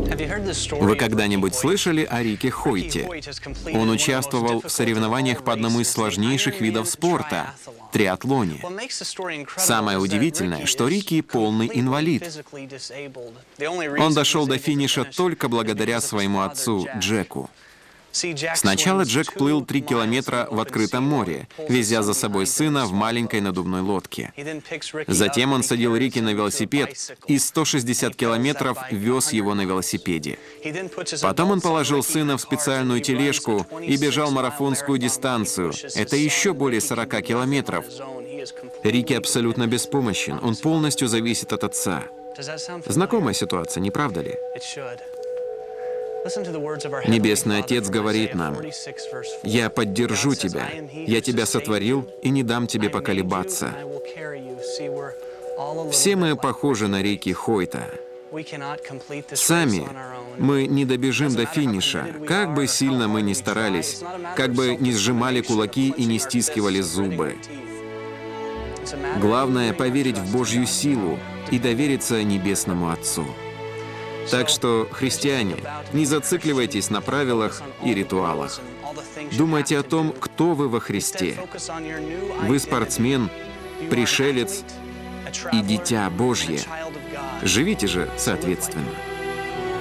Вы когда-нибудь слышали о Рике Хойте? Он участвовал в соревнованиях по одному из сложнейших видов спорта — триатлоне. Самое удивительное, что Рики полный инвалид. Он дошел до финиша только благодаря своему отцу Джеку. Сначала Джек плыл 3 километра в открытом море, везя за собой сына в маленькой надувной лодке. Затем он садил Рики на велосипед и 160 километров вез его на велосипеде. Потом он положил сына в специальную тележку и бежал марафонскую дистанцию. Это еще более 40 километров. Рики абсолютно беспомощен, он полностью зависит от отца. Знакомая ситуация, не правда ли? Небесный Отец говорит нам: «Я поддержу тебя, я тебя сотворил и не дам тебе поколебаться». Все мы похожи на Рики Хойта. Сами мы не добежим до финиша, как бы сильно мы ни старались, как бы ни сжимали кулаки и не стискивали зубы. Главное — поверить в Божью силу и довериться Небесному Отцу. Так что, христиане, не зацикливайтесь на правилах и ритуалах. Думайте о том, кто вы во Христе. Вы спортсмен, пришелец и дитя Божье. Живите же соответственно.